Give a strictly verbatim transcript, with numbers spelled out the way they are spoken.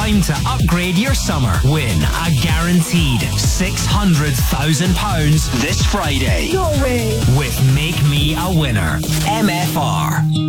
time to upgrade your summer. Win a guaranteed six hundred thousand pounds this Friday. No way. With Make Me a Winner. M F R.